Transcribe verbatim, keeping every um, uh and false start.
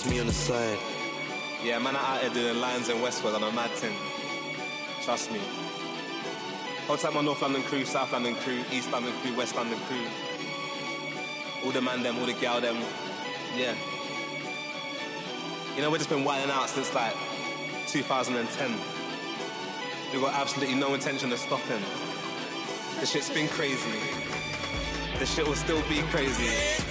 just me on the side. Yeah, man, I'm out here doing lines in Westwood on a mad thing. Trust me. Hold tight my North London crew, South London crew, East London crew, West London crew. All the man them, all the gal them. Yeah. You know, we've just been wilding out since like two thousand ten. We've got absolutely no intention of stopping. The shit's been crazy. The shit will still be crazy.